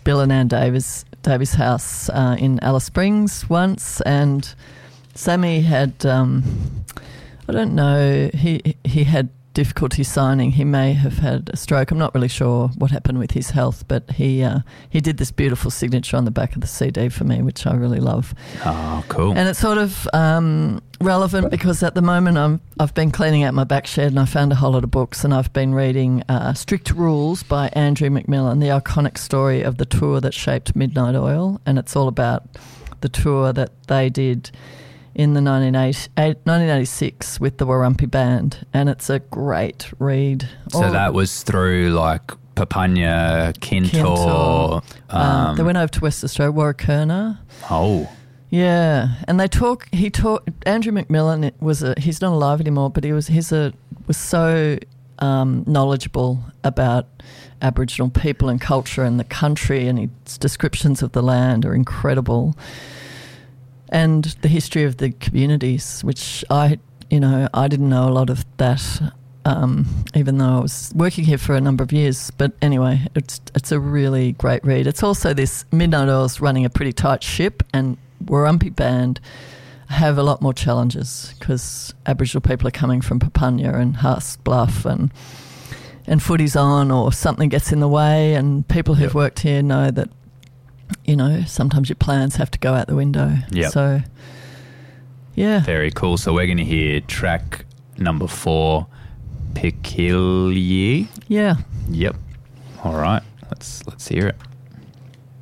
Bill and Ann Davies' house in Alice Springs once, and Sammy had, I don't know, he had difficulty signing. He may have had a stroke. I'm not really sure what happened with his health, but he did this beautiful signature on the back of the CD for me, which I really love. Oh, cool. And it's sort of relevant because at the moment I've been cleaning out my back shed and I found a whole lot of books, and I've been reading Strict Rules by Andrew McMillan, the iconic story of the tour that shaped Midnight Oil, and it's all about the tour that they did in the 1986 with the Warumpi Band, and it's a great read. So that was through like Papunya, Kintore. They went over to West Australia, Warrakurna. Oh. Yeah, and Andrew McMillan he's not alive anymore, but he was so knowledgeable about Aboriginal people and culture and the country, and his descriptions of the land are incredible. And the history of the communities, which I didn't know a lot of that, even though I was working here for a number of years. But anyway, it's a really great read. It's also this Midnight Oil's running a pretty tight ship, and Warumpi Band have a lot more challenges because Aboriginal people are coming from Papunya and Haas Bluff and footy's on or something gets in the way, and people who've worked here know that sometimes your plans have to go out the window. Yeah. So, yeah. Very cool. So we're going to hear track number 4, Pikilyi. Yeah. Yep. All right. Let's hear it.